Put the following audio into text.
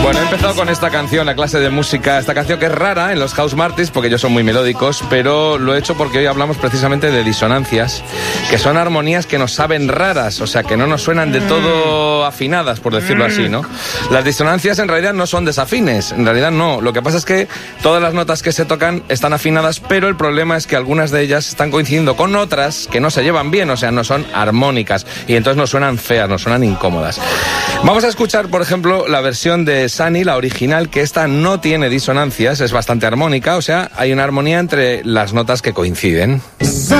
Bueno, he empezado con esta canción, la clase de música, esta canción que es rara en los House Martins porque ellos son muy melódicos, pero lo he hecho porque hoy hablamos precisamente de disonancias, que son armonías que nos saben raras, o sea, que no nos suenan de todo afinadas, por decirlo así, ¿no? Las disonancias en realidad no son desafines, en realidad no. Lo que pasa es que todas las notas que se tocan están afinadas, pero el problema es que algunas de ellas están coincidiendo con otras que no se llevan bien, o sea, no son armónicas, y entonces nos suenan feas, nos suenan incómodas. Vamos a escuchar, por ejemplo, la versión de Sunny, la original, que esta no tiene disonancias, es bastante armónica, o sea, hay una armonía entre las notas que coinciden.